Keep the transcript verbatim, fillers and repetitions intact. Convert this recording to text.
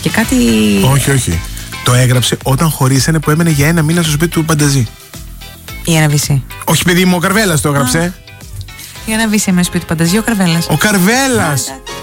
και κάτι. Όχι, όχι. Το έγραψε όταν χωρίσανε που έμενε για ένα μήνα στο σπίτι του Πανταζή. Η Άννα Βύση. Όχι, παιδί μου, ο Καρβέλας το έγραψε. Η Άννα Βύση έμενε στο σπίτι του Πανταζή, ο Καρβέλας. Ο Καρβέλας!